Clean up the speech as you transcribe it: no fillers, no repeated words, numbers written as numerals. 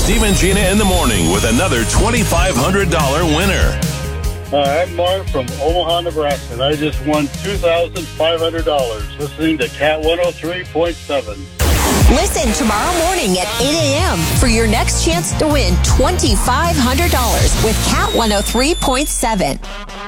Steve and Gina in the morning with another $2,500 winner. I'm Mark from Omaha, Nebraska, and I just won $2,500 listening to Cat 103.7. Listen tomorrow morning at 8 a.m. for your next chance to win $2,500 with Cat 103.7.